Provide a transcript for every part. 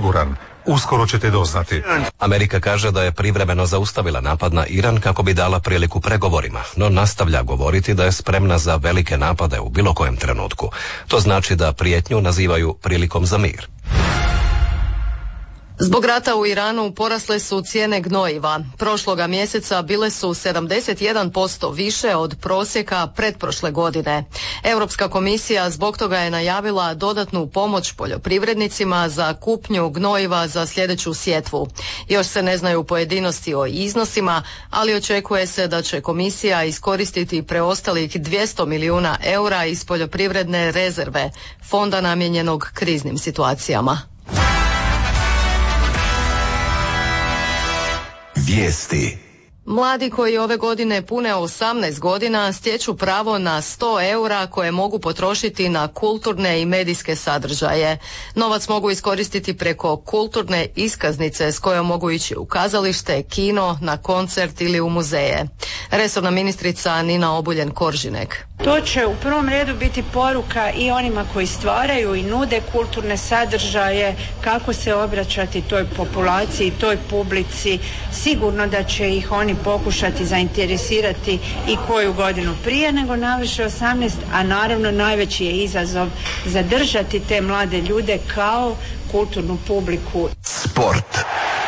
siguran. Uskoro ćete doznati. Amerika kaže da je privremeno zaustavila napad na Iran kako bi dala priliku pregovorima, no nastavlja govoriti da je spremna za velike napade u bilo kojem trenutku. To znači da prijetnju nazivaju prilikom za mir. Zbog rata u Iranu porasle su cijene gnojiva. Prošloga mjeseca bile su 71% više od prosjeka pretprošle godine. Europska komisija zbog toga je najavila dodatnu pomoć poljoprivrednicima za kupnju gnojiva za sljedeću sjetvu. Još se ne znaju pojedinosti o iznosima, ali očekuje se da će komisija iskoristiti preostalih 200 milijuna eura iz poljoprivredne rezerve, fonda namijenjenog kriznim situacijama. Vijesti. Mladi koji ove godine pune 18 godina stječu pravo na 100 eura koje mogu potrošiti na kulturne i medijske sadržaje. Novac mogu iskoristiti preko kulturne iskaznice s kojom mogu ići u kazalište, kino, na koncert ili u muzeje. Resorna ministrica Nina Obuljen-Koržinek. To će u prvom redu biti poruka i onima koji stvaraju i nude kulturne sadržaje, kako se obraćati toj populaciji, toj publici. Sigurno da će ih oni pokušati zainteresirati i koju godinu prije nego navrše 18, a naravno najveći je izazov zadržati te mlade ljude kao kulturnu publiku. Sport.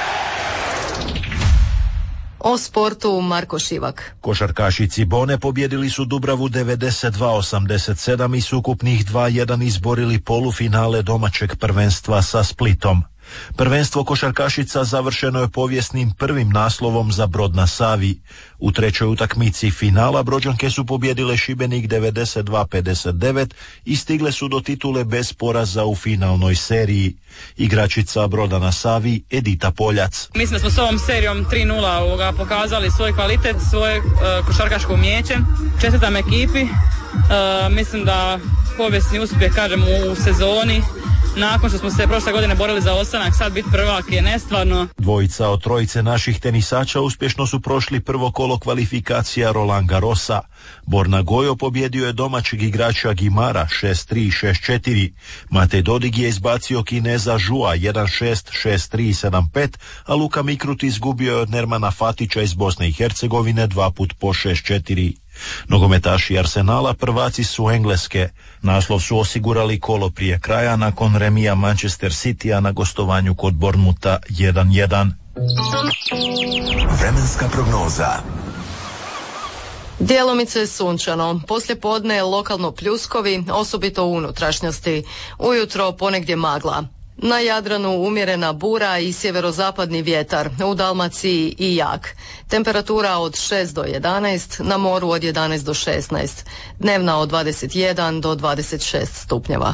O sportu Marko Šivak. Košarkaši Cibone pobjedili su Dubravu 92-87 i s ukupnih 2-1 izborili polufinale domaćeg prvenstva sa Splitom. Prvenstvo košarkašica završeno je povijesnim prvim naslovom za Brod na Savi. U trećoj utakmici finala Brođanke su pobjedile Šibenik 92-59 i stigle su do titule bez poraza u finalnoj seriji. Igračica Broda na Savi Edita Poljac. Mislim da smo s ovom serijom 3-0 pokazali svoj kvalitet, svoje košarkaško umijeće. Čestitam ekipi. Mislim da povijesni uspjeh, kažem, u sezoni. Nakon što smo se prošle godine borili za ostanak, sad biti prvak je nestvarno. Dvojica od trojice naših tenisača uspješno su prošli prvo kolo kvalifikacija Roland Garrosa. Borna Gojo pobjedio je domaćeg igrača Gimara 6-3 i 6-4. Matej Dodig je izbacio Kineza Žua 1-6, 6-3 7-5, a Luka Mikrut izgubio je od Nermana Fatića iz Bosne i Hercegovine 2 put po 6-4. Nogometaši Arsenala prvaci su Engleske. Naslov su osigurali kolo prije kraja nakon remija Manchester Citya na gostovanju kod Bournemoutha 1-1. Vremenska prognoza. Djelomice sunčano, poslijepodne lokalno pljuskovi, osobito u unutrašnjosti. Ujutro ponegdje magla. Na Jadranu umjerena bura i sjeverozapadni vjetar, u Dalmaciji i jak. Temperatura od 6 do 11, na moru od 11 do 16. Dnevna od 21 do 26 stupnjeva.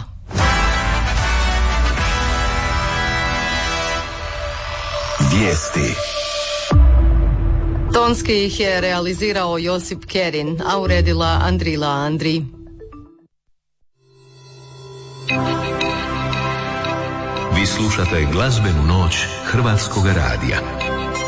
Vijesti. Tonski ih je realizirao Josip Kerin, a uredila Andrila Andri. Vi slušate glazbenu noć Hrvatskog radija.